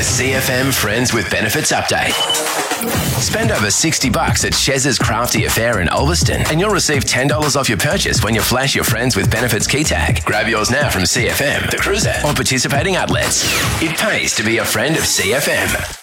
CFM Friends with Benefits update. Spend over $60 at Chez's Crafty Affair in Ulverston and you'll receive $10 off your purchase when you flash your Friends with Benefits key tag. Grab yours now from CFM, The Cruiser, or participating outlets. It pays to be a friend of CFM.